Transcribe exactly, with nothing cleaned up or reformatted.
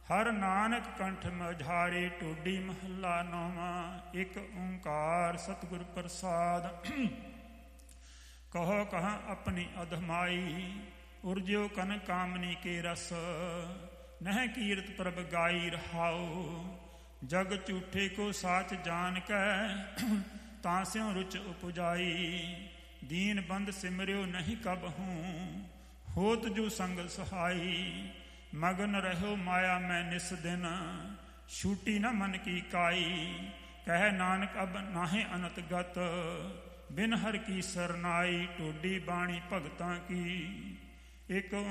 ਹਰ ਨਾਨਕ ਕੰਠ ਮਝਾਰੇ। ਟੋਡੀ ਮਹੱਲਾ ਨੌਵਾਂ। ਇੱਕ ਓਂਕਾਰ ਸਤਿਗੁਰ ਪ੍ਰਸਾਦ। ਕਹੋ ਕਹਾਂ ਆਪਣੀ ਅਧਮਾਈ, ਉਰਜਿਓ ਕਨ ਕਾਮਨੀ ਕੇ ਰਸ। ਨਹਿ ਕੀਰਤ ਪ੍ਰਭ ਗਾਈ ਰਹਾਉ, ਜਗ ਝੂਠੇ ਕੋ ਸਾਚ ਜਾਨ ਕੈ। ਤਾਂ ਸਿਉ ਰੁਚ ਉਪਜਾਈ, ਦੀਨ ਬੰਦ ਸਿਮਰਿਓ ਨਹੀਂ ਕਬਹੂੰ। ਹੋਤ ਜੋ ਸੰਗ ਸਹਾਈ, ਮਗਨ ਰਹਿਓ ਮਾਇਆ ਮੈਂ ਨਿਸ ਦਿਨ। ਛੂਟੀ ਨ ਮਨ ਕੀ ਕਾਈ, ਕਹਿ ਨਾਨਕ ਅਬ ਨਾਹੇ ਅਨਤ ਗਤ। ਬਿਨ ਹਰ ਕੀ ਸਰਨਾਈ, ਟੋਡੀ ਬਾਣੀ ਭਗਤਾਂ ਕੀ। ਇੱਕ